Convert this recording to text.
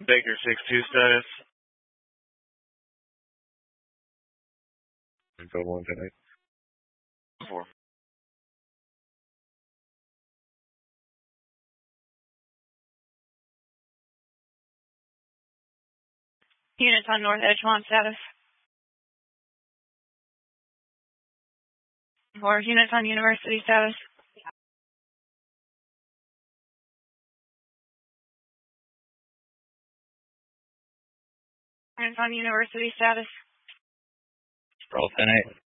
Baker 6-2 status. Info 1 tonight. 4. Units on North Edgemont status. 4. Units on University status. Units on University status. Roll 10-8.